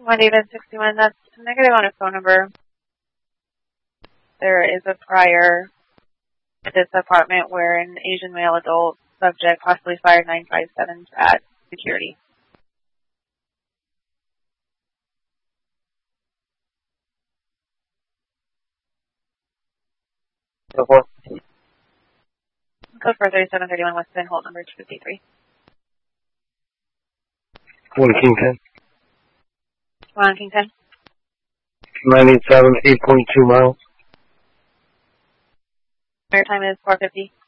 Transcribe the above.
One David 61, that's negative on his phone number. There is a prior at this apartment where an Asian male adult subject possibly fired 957 at security. So what? Code for 3731 West Penn, hold number 253. 1 King 10. 1 King 10. 987, 8.2 miles. Air time is 450.